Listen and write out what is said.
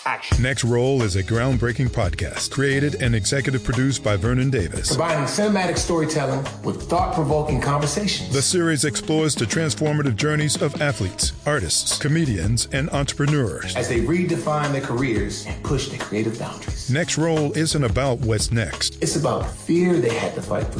action. Next Roll is a groundbreaking podcast created and executive produced by Vernon Davis. Combining cinematic storytelling with thought-provoking conversations. The series explores the transformative journeys of athletes, artists, comedians, and entrepreneurs as they redefine their careers and push their creative boundaries. Next Roll isn't about what's next. It's about fear they had to fight for